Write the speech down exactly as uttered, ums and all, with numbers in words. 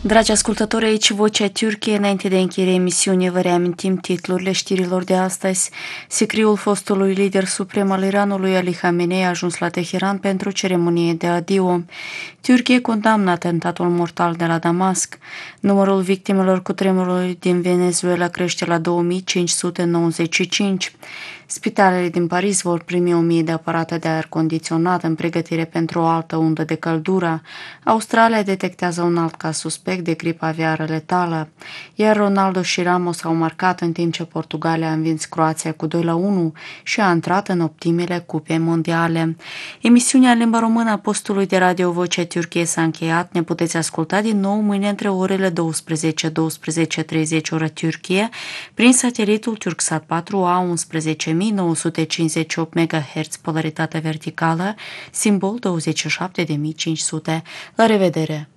Dragi ascultători, aici Vocea Turciei. Înainte de încheierea emisiunii, vă reamintim titlurile știrilor de astăzi. Sicriul fostului lider suprem al Iranului, Ali Khamenei, a ajuns la Teheran pentru ceremonie de adio. Turcia condamnă atentatul mortal de la Damasc. Numărul victimelor cutremurului din Venezuela crește la două mii cinci sute nouăzeci și cinci. Spitalele din Paris vor primi o mie de aparate de aer condiționat în pregătire pentru o altă undă de căldură. Australia detectează un alt caz suspect de gripă aviară letală, iar Ronaldo și Ramos au marcat în timp ce Portugalia a învins Croația cu doi la unu și a intrat în optimile cupe mondiale. Emisiunea în limba română a postului de radio Vocea Turciei s-a încheiat. Ne puteți asculta din nou mâine între orele douăsprezece - douăsprezece și treizeci ora Turcie prin satelitul Turksat patru A unsprezece mii nouă sute cincizeci și opt megahertz, polaritate verticală, simbol douăzeci și șapte de mii cinci sute. La revedere!